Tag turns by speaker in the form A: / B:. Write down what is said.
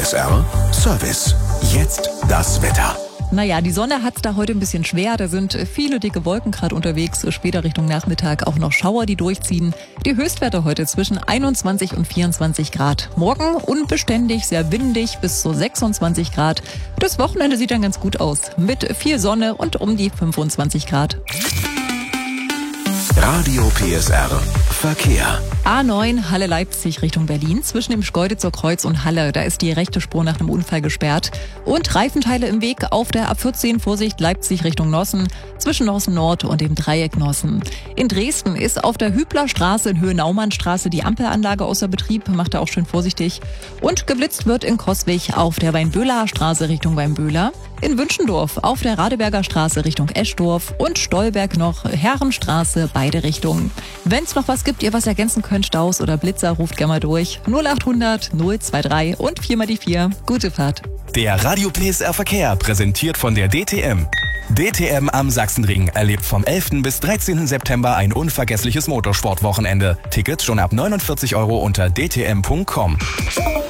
A: PSR Service. Jetzt das Wetter.
B: Naja, die Sonne hat's da heute ein bisschen schwer. Da sind viele dicke Wolken gerade unterwegs. Später Richtung Nachmittag auch noch Schauer, die durchziehen. Die Höchstwerte heute zwischen 21 und 24 Grad. Morgen unbeständig, sehr windig bis zu 26 Grad. Das Wochenende sieht dann ganz gut aus. Mit viel Sonne und um die 25 Grad.
A: Radio PSR Verkehr.
B: A9 Halle-Leipzig Richtung Berlin. Zwischen dem Schkeuditzer Kreuz und Halle, da ist die rechte Spur nach einem Unfall gesperrt. Und Reifenteile im Weg auf der A14, Vorsicht Leipzig Richtung Nossen, zwischen Nossen Nord und dem Dreieck Nossen. In Dresden ist auf der Hüblerstraße in Höhe Naumannstraße die Ampelanlage außer Betrieb, macht da auch schön vorsichtig. Und geblitzt wird in Coswig auf der Weinböhler Straße Richtung Weinböhler. In Wünschendorf auf der Radeberger Straße Richtung Eschdorf und Stolberg noch Herrenstraße, beide Richtungen. Wenn's noch was gibt, ihr was ergänzen könnt, Staus oder Blitzer, ruft gerne mal durch. 0800 023 und 4 die 4. Gute Fahrt.
C: Der Radio PSR Verkehr, präsentiert von der DTM. DTM am Sachsenring erlebt vom 11. bis 13. September ein unvergessliches Motorsportwochenende. Tickets schon ab 49 € unter dtm.com.